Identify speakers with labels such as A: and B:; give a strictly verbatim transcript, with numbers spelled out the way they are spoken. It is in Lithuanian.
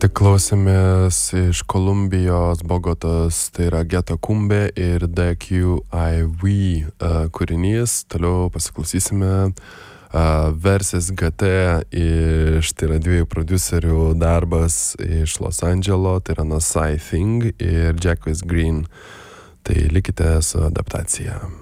A: tik klausėmės iš Kolumbijos, Bogotos, tai yra Geto Kumbe ir D Q I V uh, kūrinys. Toliau pasiklausysime uh, Versis G T iš, tai yra dviejų producerių darbas iš Los Andželo, tai yra Nasai Thing ir Jacques Green. Tai likite su adaptacija.